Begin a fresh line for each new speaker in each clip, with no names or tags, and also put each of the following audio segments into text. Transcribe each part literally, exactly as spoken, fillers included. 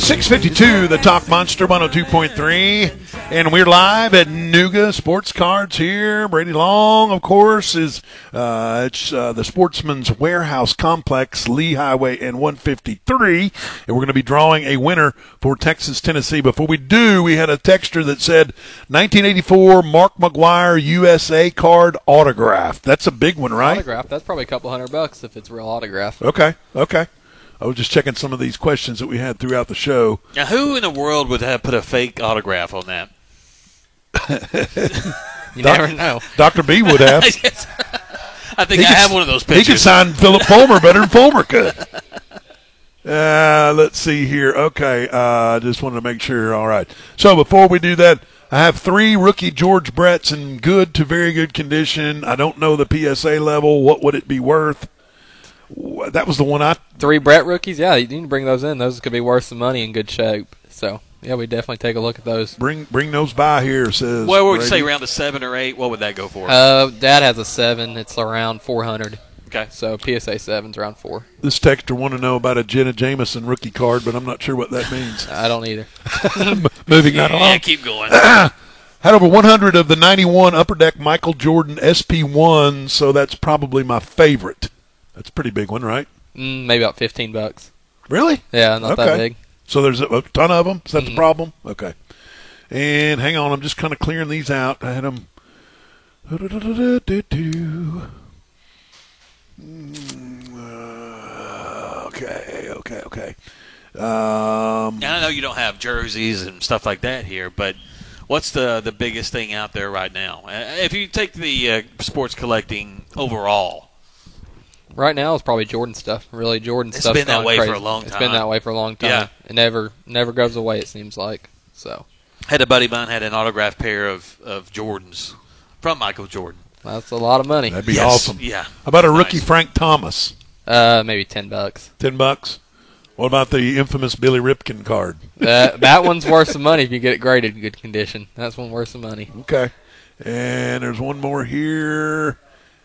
six fifty-two, the Talk Monster one oh two point three, and we're live at Nuga Sports Cards here. Brady Long, of course, is uh, it's uh, the Sportsman's Warehouse Complex, Lee Highway and one fifty-three, and we're going to be drawing a winner for Texas, Tennessee. Before we do, we had a texter that said nineteen eighty-four Mark McGwire U S A card autograph. That's a big one, right?
Autograph. That's probably a couple hundred bucks if it's real autograph.
Okay, okay. I was just checking some of these questions that we had throughout the show.
Now, who in the world would have put a fake autograph on that?
You
Doc-
never know.
Doctor B would have.
I think
He
I
could-
have one of those pictures.
He could sign Philip Fulmer better than Fulmer could. Uh, let's see here. Okay, I uh, just wanted to make sure. All right. So before we do that, I have three rookie George Bretts in good to very good condition. I don't know the P S A level. What would it be worth? That was the one I...
Three Brett rookies? Yeah, you need to bring those in. Those could be worth some money in good shape. So, yeah, we definitely take a look at those.
Bring bring those by here, says
What would you
Brady.
say, around a seven or eight? What would that go for?
Uh, Dad has a seven. It's around four hundred.
Okay.
So, P S A seven's around four.
This texter want to know about a Jenna Jameson rookie card, but I'm not sure what that means.
I don't either.
Moving that
yeah,
along.
keep going.
Had over one hundred of the ninety-one Upper Deck Michael Jordan S P one, so that's probably my favorite. That's a pretty big one, right?
Mm, maybe about fifteen bucks.
Really?
Yeah, not
Okay.
that big.
So there's a, a ton of them? Is that
Mhm.
the problem? Okay. And hang on, I'm just kind of clearing these out. I had them. Okay, okay, okay. Um,
Now, I know you don't have jerseys and stuff like that here, but what's the, the biggest thing out there right now? Uh, If you take the uh, sports collecting overall,
Right now, it's probably Jordan stuff. Really, Jordan
It's
stuff.
been that way for a long
It's
time.
been that way for a long time.
Yeah.
It never, never goes away. It seems like so.
had a buddy of mine had an autographed pair of, of Jordans from Michael Jordan.
That's a lot of money.
that'd be
Yes,
awesome.
Yeah.
How about a rookie
Nice.
Frank Thomas?
Uh, maybe ten bucks.
Ten bucks. What about the infamous Billy Ripken card?
That that one's worth some money if you get it graded in good condition. That's one worth some money.
Okay. And there's one more here.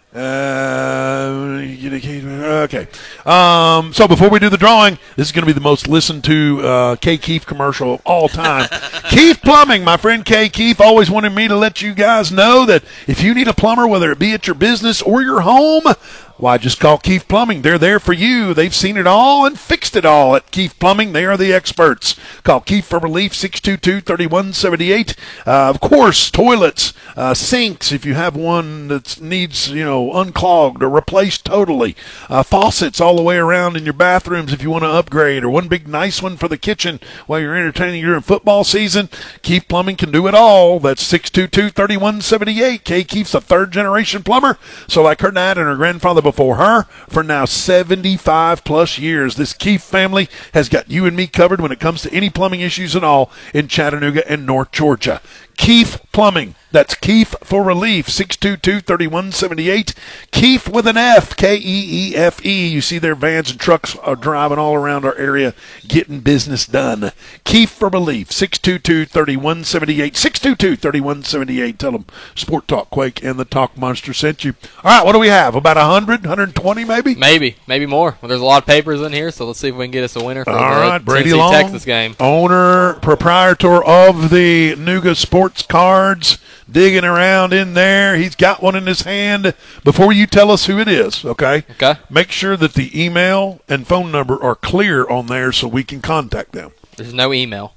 Uh, okay. Um, so before we do the drawing, this is going to be the most listened to uh, Kay Keefe commercial of all time. Keefe Plumbing, my friend Kay Keefe, always wanted me to let you guys know that if you need a plumber, whether it be at your business or your home, why, just call Keefe Plumbing. They're there for you. They've seen it all and fixed it all at Keefe Plumbing. They are the experts. Call Keefe for relief, six two two, three one seven eight. Uh, of course, toilets, uh, sinks, if you have one that needs, you know, unclogged or replaced totally. Uh, faucets all the way around in your bathrooms if you want to upgrade, or one big nice one for the kitchen while you're entertaining during football season. Keefe Plumbing can do it all. That's six two two, three one seven eight. Kay Keefe's a third-generation plumber. So like her dad and her grandfather before her, for now seventy-five plus years, this Keefe family has got you and me covered when it comes to any plumbing issues at all in Chattanooga and North Georgia. Keefe Plumbing. That's Keefe for relief, six two two, three one seven eight. Keefe with an F, K E E F E. You see their vans and trucks are driving all around our area getting business done. Keefe for relief, six two two, three one seven eight. six two two, three one seven eight. Tell them Sport Talk Quake and the Talk Monster sent you. All right, what do we have? About one hundred, one twenty maybe?
Maybe, maybe more. Well, there's a lot of papers in here, so let's see if we can get us a winner for
All
the
right, Brady
Tennessee
Long,
Texas game.
owner, proprietor of the Nuga Sports Cards, digging around in there. He's got one in his hand. Before you tell us who it is, okay?
Okay.
Make sure that the email and phone number are clear on there so we can contact them.
There's no email.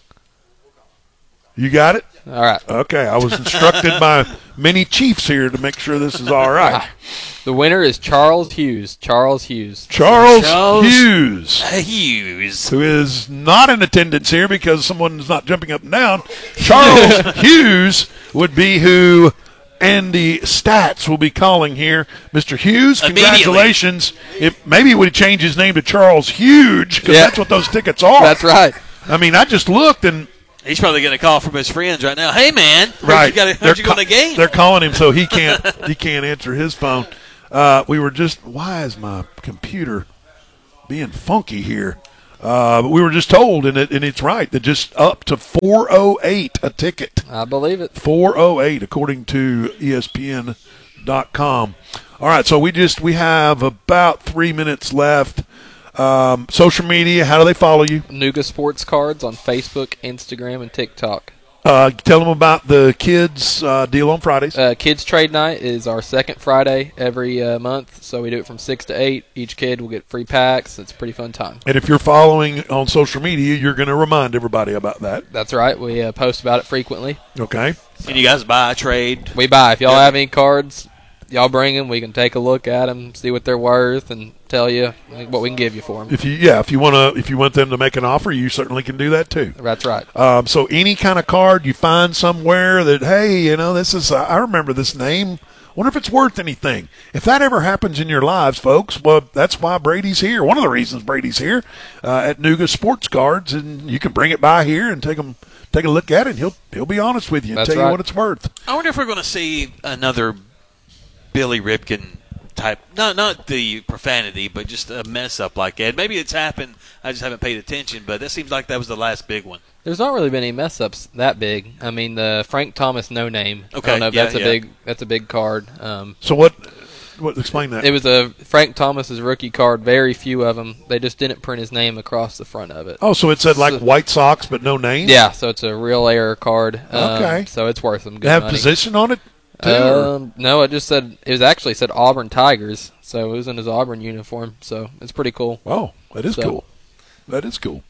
You got it?
All right.
Okay. I was instructed by many chiefs here to make sure this is all right.
The winner is Charles Hughes. Charles Hughes.
Charles,
Charles
Hughes,
Hughes.
who is not in attendance here because someone's not jumping up and down. Charles Hughes would be who Andy Stats will be calling here. Mister Hughes, congratulations. If, maybe he would change his name to Charles Huge because
Yeah.
that's what those tickets are.
That's right.
I mean, I just looked and
He's probably getting a call from his friends right now. Hey, man, heard
right,
you, got a,
they're
heard you go
ca-
to the game.
They're calling him so he can't he can't answer his phone. Uh, we were just why is my computer being funky here? Uh, but we were just told, and it and it's right that just up to four oh eight a ticket.
I believe it.
four oh eight according to E S P N dot com. All right, so we just we have about three minutes left. Um, social media, how do they follow you?
Nuga Sports Cards on Facebook, Instagram, and TikTok.
Uh, tell them about the kids' uh, deal on Fridays.
Uh, Kids Trade Night is our second Friday every uh, month, so we do it from six to eight. Each kid will get free packs. It's a pretty fun time.
And if you're following on social media, you're going to remind everybody about that.
That's right. We uh, post about it frequently.
Okay.
Can you guys buy a trade?
We buy. If y'all
Yeah.
have any cards, y'all bring them. We can take a look at them, see what they're worth, and tell you what we can give you for them.
If you yeah, if you want to, if you want them to make an offer, you certainly can do that too.
That's right.
Um, so any kind of card you find somewhere that, hey, you know, this is, uh, I remember this name. Wonder if it's worth anything. If that ever happens in your lives, folks, well, that's why Brady's here. One of the reasons Brady's here uh, at Nuga Sports Cards, and you can bring it by here and take them, take a look at it. And he'll he'll be honest with you and
That's
tell
right.
you what it's worth.
I wonder if we're going to see another Billy Ripken type, not not the profanity, but just a mess up like that. Maybe it's happened. I just haven't paid attention, but that seems like that was the last big one.
There's not really been any mess ups that big. I mean, the Frank Thomas no name.
Okay,
I don't know if
yeah,
that's a
yeah.
big that's a big card. Um,
So what? What? Explain that.
it was a Frank Thomas's rookie card. Very few of them. They just didn't print his name across the front of it.
oh, so it said like
So-
White Sox, but no name.
Yeah, so it's a real error card. Um,
Okay.
So it's worth some good
They have
money.
position on it too. or-
Um, no, it just said it was actually said Auburn Tigers, so it was in his Auburn uniform. So it's pretty cool.
Oh, that is
So-
cool. That is cool.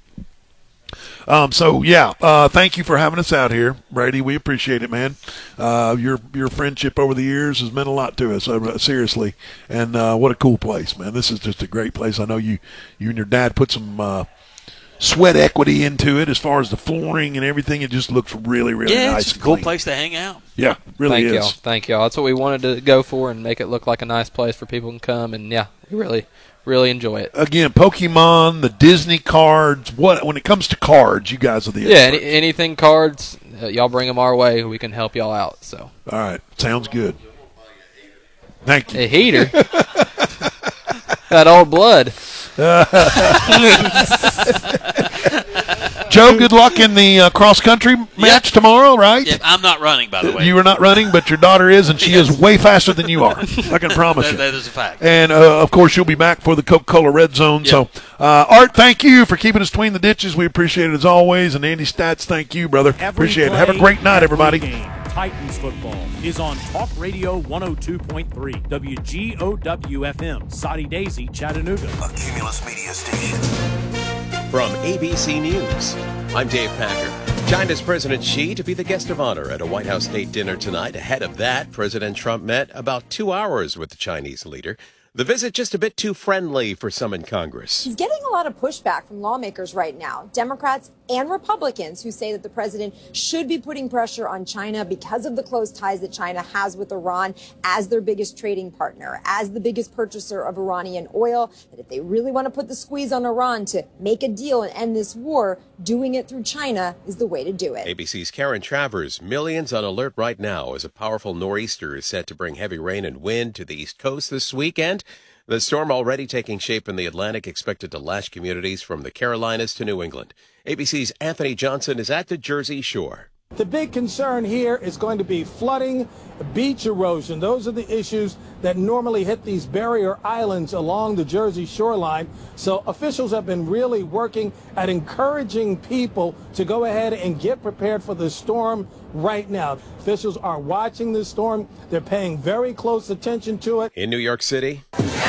Um, so yeah, uh, thank you for having us out here, Brady. We appreciate it, man. Uh, your your friendship over the years has meant a lot to us, uh, seriously. And uh, what a cool place, man. This is just a great place. I know you you and your dad put some uh, sweat equity into it as far as the flooring and everything. It just looks really, really
yeah,
nice.
it's a
and
cool
clean.
place to hang out.
Yeah, really
Thank
is.
y'all. Thank y'all. That's what we wanted to go for and make it look like a nice place for people to come. And yeah, we really, really enjoy it.
Again, Pokemon, the Disney cards. What when it comes to cards, you guys are the
Yeah, any,
experts.
anything cards, uh, y'all bring them our way. We can help y'all out. So
All right, sounds good. Thank you.
a heater, that old blood.
Joe, good luck in the uh, cross country match tomorrow, right?
Yeah, I'm not running, by the way.
You are not running, but your daughter is, and she
Yes.
is way faster than you are. I can promise
that,
you.
that is a fact.
And, uh, of course, you'll be back for the Coca-Cola Red Zone.
Yeah.
So, uh, Art, thank you for keeping us between the ditches. We appreciate it as always. And Andy Stats, thank you, brother.
Every
Appreciate it.
play,
Have a great night,
every
everybody.
game. Titans football is on Talk Radio one oh two point three, W G O W F M, Soddy Daisy, Chattanooga.
A Cumulus Media Station.
From A B C News, I'm Dave Packer. China's President Xi to be the guest of honor at a White House state dinner tonight. Ahead of that, President Trump met about two hours with the Chinese leader. The visit just a bit too friendly for some in Congress.
He's getting a lot of pushback from lawmakers right now, Democrats and Republicans, who say that the president should be putting pressure on China because of the close ties that China has with Iran as their biggest trading partner, as the biggest purchaser of Iranian oil, that if they really want to put the squeeze on Iran to make a deal and end this war, doing it through China is the way to do it.
A B C's Karen Travers, millions on alert right now as a powerful nor'easter is set to bring heavy rain and wind to the East Coast this weekend. The storm already taking shape in the Atlantic, expected to lash communities from the Carolinas to New England. A B C's Anthony Johnson is at the Jersey Shore.
The big concern here is going to be flooding, beach erosion. Those are the issues that normally hit these barrier islands along the Jersey shoreline. So officials have been really working at encouraging people to go ahead and get prepared for the storm right now. Officials are watching this storm. They're paying very close attention to it.
In New York City,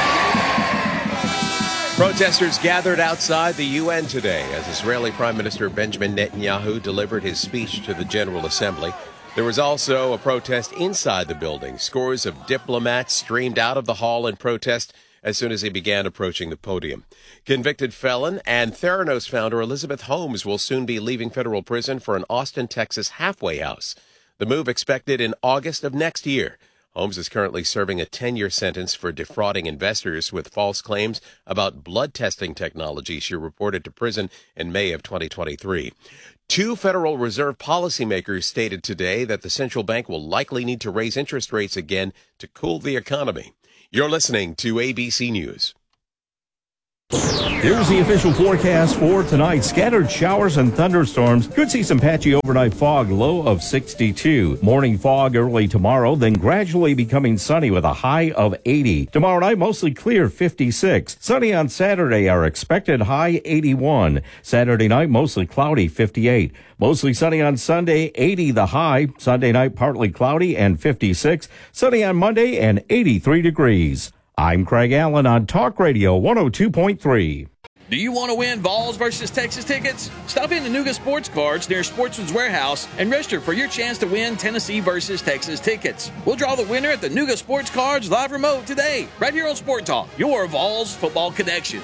protesters gathered outside the U N today as Israeli Prime Minister Benjamin Netanyahu delivered his speech to the General Assembly. There was also a protest inside the building. Scores of diplomats streamed out of the hall in protest as soon as he began approaching the podium. Convicted felon and Theranos founder Elizabeth Holmes will soon be leaving federal prison for an Austin, Texas halfway house. The move expected in August of next year. Holmes is currently serving a ten-year sentence for defrauding investors with false claims about blood testing technology she reported to prison in May of twenty twenty-three. Two Federal Reserve policymakers stated today that the central bank will likely need to raise interest rates again to cool the economy. You're listening to A B C News.
Here's the official forecast for tonight. Scattered showers and thunderstorms. Could see some patchy overnight fog, low of sixty-two. Morning fog early tomorrow, then gradually becoming sunny with a high of eighty. Tomorrow night, mostly clear, fifty-six. Sunny on Saturday, our expected high, eighty-one. Saturday night, mostly cloudy, fifty-eight. Mostly sunny on Sunday, eighty the high. Sunday night, partly cloudy and fifty-six. Sunny on Monday and eighty-three degrees. I'm Craig Allen on Talk Radio one oh two point three.
Do you want to win Vols versus Texas tickets? Stop in the Nuga Sports Cards near Sportsman's Warehouse and register for your chance to win Tennessee versus Texas tickets. We'll draw the winner at the Nuga Sports Cards live remote today, right here on Sport Talk, your Vols football connection.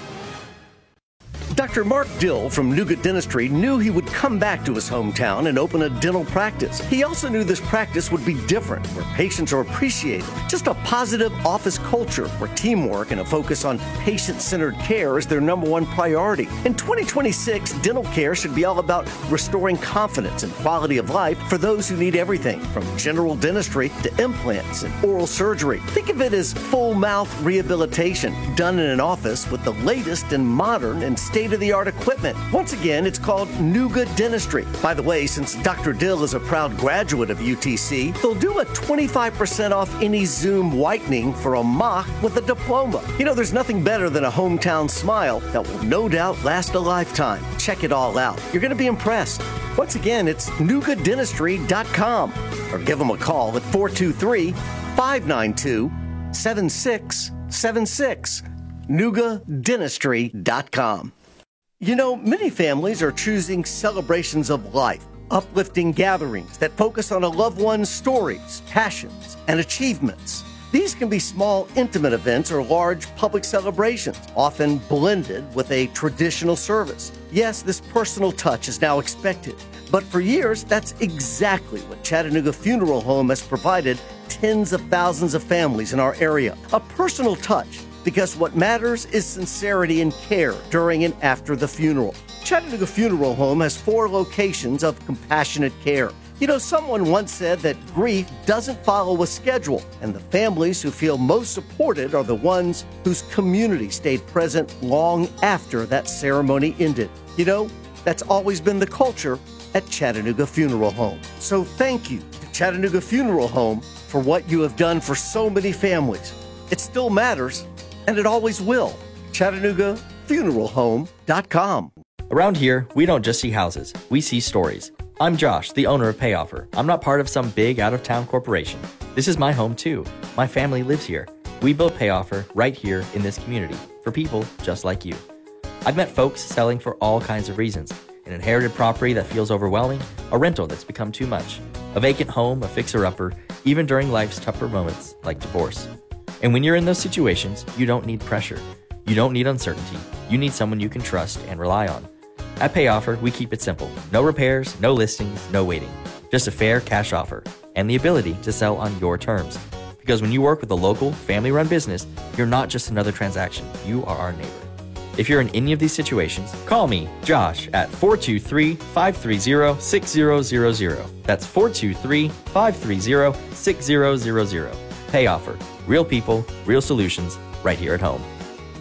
Doctor Mark Dill from Nuga Dentistry knew he would come back to his hometown and open a dental practice. He also knew this practice would be different, where patients are appreciated. Just a positive office culture where teamwork and a focus on patient-centered care is their number one priority. In twenty twenty-six, dental care should be all about restoring confidence and quality of life for those who need everything from general dentistry to implants and oral surgery. Think of it as full mouth rehabilitation done in an office with the latest and modern and state-of-the-art equipment. Once again, it's called Nuga Dentistry. By the way, since Doctor Dill is a proud graduate of U T C, they'll do a twenty-five percent off any Zoom whitening for a mock with a diploma. You know, there's nothing better than a hometown smile that will no doubt last a lifetime. Check it all out. You're going to be impressed. Once again, it's nuga dentistry dot com or give them a call at four two three, five nine two, seven six seven six. nuga dentistry dot com. You know, many families are choosing celebrations of life, uplifting gatherings that focus on a loved one's stories, passions, and achievements. These can be small, intimate events or large public celebrations, often blended with a traditional service. Yes, this personal touch is now expected, but for years, that's exactly what Chattanooga Funeral Home has provided tens of thousands of families in our area. A personal touch, because what matters is sincerity and care during and after the funeral. Chattanooga Funeral Home has four locations of compassionate care. You know, someone once said that grief doesn't follow a schedule, and the families who feel most supported are the ones whose community stayed present long after that ceremony ended. You know, that's always been the culture at Chattanooga Funeral Home. So thank you to Chattanooga Funeral Home for what you have done for so many families. It still matters, and it always will. Chattanooga Funeral Home dot com.
Around here, we don't just see houses, we see stories. I'm Josh, the owner of PayOffer. I'm not part of some big out-of-town corporation. This is my home too. My family lives here. We built PayOffer right here in this community for people just like you. I've met folks selling for all kinds of reasons. An inherited property that feels overwhelming, a rental that's become too much, a vacant home, a fixer-upper, even during life's tougher moments like divorce. And when you're in those situations, you don't need pressure. You don't need uncertainty. You need someone you can trust and rely on. At PayOffer, we keep it simple. No repairs, no listings, no waiting. Just a fair cash offer and the ability to sell on your terms. Because when you work with a local, family-run business, you're not just another transaction. You are our neighbor. If you're in any of these situations, call me, Josh, at four two three, five three zero, six zero zero zero. That's four two three, five three zero, six zero zero zero. PayOffer. Real people, real solutions, right here at home.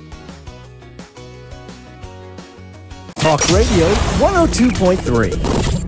Talk Radio one oh two point three.